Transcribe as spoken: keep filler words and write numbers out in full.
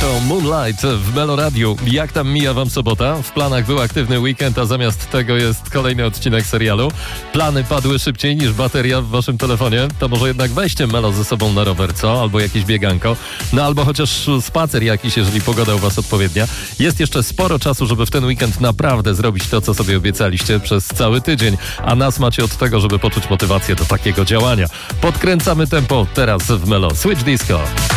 to Moonlight w Melo Radiu. Jak tam mija wam sobota? W planach był aktywny weekend, a zamiast tego jest kolejny odcinek serialu. Plany padły szybciej niż bateria w waszym telefonie. To może jednak weźcie Melo ze sobą na rower, co? Albo jakieś bieganko. No albo chociaż spacer jakiś, jeżeli pogoda u was odpowiednia. Jest jeszcze sporo czasu, żeby w ten weekend naprawdę zrobić to, co sobie obiecaliście przez cały tydzień. A nas macie od tego, żeby poczuć motywację do takiego działania. Podkręcamy tempo teraz w Melo Switch Disco.